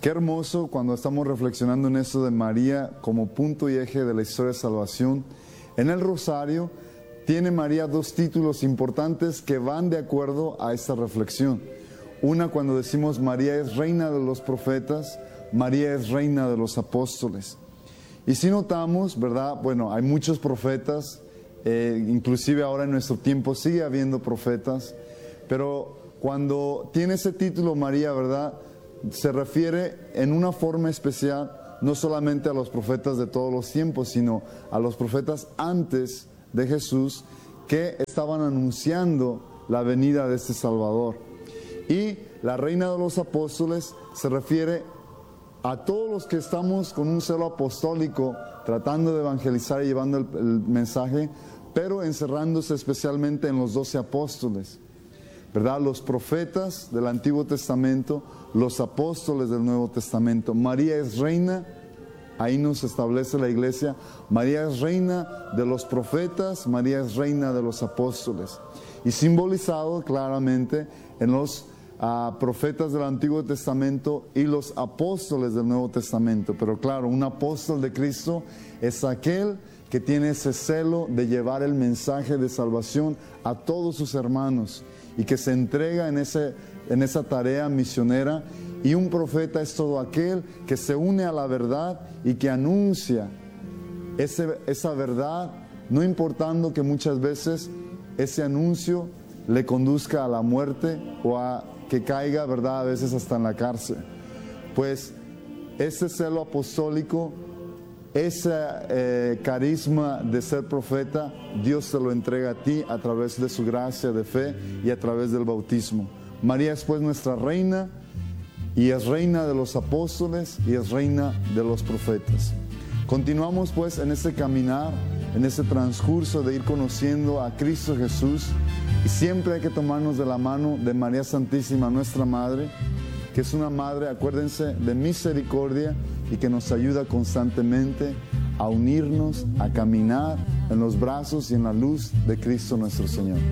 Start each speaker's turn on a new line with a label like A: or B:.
A: Qué hermoso cuando estamos reflexionando en eso de María como punto y eje de la historia de salvación. En el Rosario tiene María dos títulos importantes que van de acuerdo a esta reflexión. Una, cuando decimos María es reina de los profetas, María es reina de los apóstoles. Y si notamos, ¿verdad? Bueno, hay muchos profetas, inclusive ahora en nuestro tiempo sigue habiendo profetas, pero cuando tiene ese título María, ¿verdad?, se refiere en una forma especial no solamente a los profetas de todos los tiempos, sino a los profetas antes de Jesús que estaban anunciando la venida de este Salvador. Y la reina de los apóstoles se refiere a todos los que estamos con un celo apostólico tratando de evangelizar y llevando el mensaje, pero encerrándose especialmente en los 12 apóstoles, ¿verdad? Los profetas del Antiguo Testamento, los apóstoles del Nuevo Testamento. María es reina, ahí nos establece la iglesia. María es reina de los profetas, María es reina de los apóstoles. Y simbolizado claramente en los profetas del Antiguo Testamento y los apóstoles del Nuevo Testamento. Pero claro, un apóstol de Cristo es aquel que tiene ese celo de llevar el mensaje de salvación a todos sus hermanos y que se entrega en esa tarea misionera. Y un profeta es todo aquel que se une a la verdad y que anuncia esa verdad, no importando que muchas veces ese anuncio le conduzca a la muerte o a que caiga, ¿verdad?, a veces hasta en la cárcel. Pues ese celo apostólico, ese carisma de ser profeta, Dios se lo entrega a ti a través de su gracia de fe y a través del bautismo. María es pues nuestra reina, y es reina de los apóstoles y es reina de los profetas. Continuamos pues en ese caminar, en ese transcurso de ir conociendo a Cristo Jesús, y siempre hay que tomarnos de la mano de María Santísima, nuestra Madre, que es una Madre, acuérdense, de misericordia y que nos ayuda constantemente a unirnos, a caminar en los brazos y en la luz de Cristo nuestro Señor.